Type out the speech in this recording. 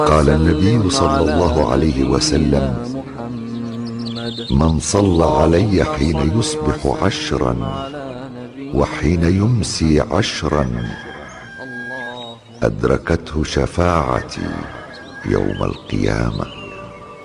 قال النبي صلى الله عليه وسلم: من صلى علي حين يصبح 10 وحين يمسي 10 أدركته شفاعتي يوم القيامة.